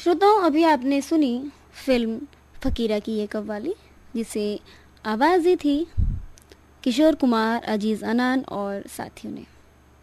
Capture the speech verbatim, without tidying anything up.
श्रोताओं, अभी आपने सुनी फिल्म फ़कीरा की ये कव्वाली, जिसे आवाज़ दी थी किशोर कुमार, अजीज़ अनान और साथियों ने।